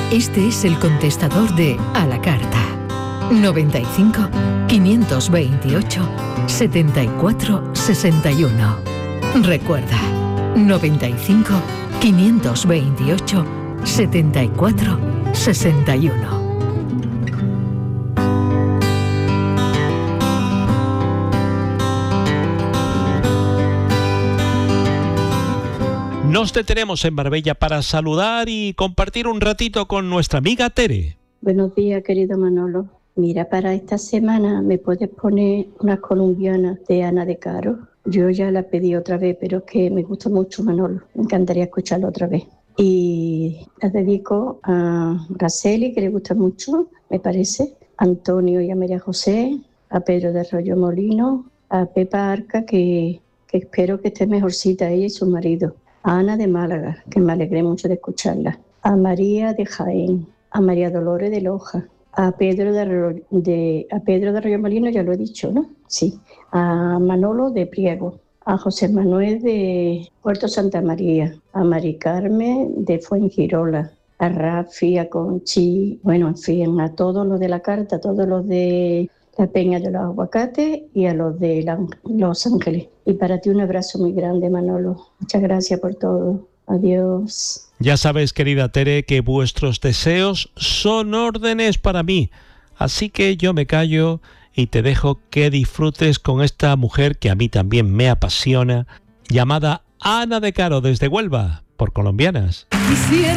Este es el contestador de A la Carta. 95 528 74 61. Recuerda, 95 528 74 61. Nos detenemos en Marbella para saludar y compartir un ratito con nuestra amiga Tere. Buenos días, querido Manolo. Mira, para esta semana me puedes poner unas colombianas de Ana de Caro. Yo ya la pedí otra vez, pero es que me gusta mucho, Manolo. Me encantaría escucharla otra vez. Y las dedico a Araceli, que le gusta mucho, me parece, a Antonio y a María José, a Pedro de Arroyo Molino, a Pepa Arca, que espero que esté mejorcita ella y su marido, a Ana de Málaga, que me alegré mucho de escucharla, a María de Jaén, a María Dolores de Loja, a Pedro de Arroyo Molino, ya lo he dicho, ¿no? Sí, a Manolo de Priego, a José Manuel de Puerto Santa María, a Mari Carmen de Fuengirola, a Rafi, a Conchi, bueno, en fin, a todos los de la carta, a todos los de la Peña de los Aguacates y a los de Los Ángeles. Y para ti un abrazo muy grande, Manolo. Muchas gracias por todo. Adiós. Ya sabes, querida Tere, que vuestros deseos son órdenes para mí. Así que yo me callo y te dejo que disfrutes con esta mujer que a mí también me apasiona, llamada Ana de Caro desde Huelva, por Colombianas. Quisiera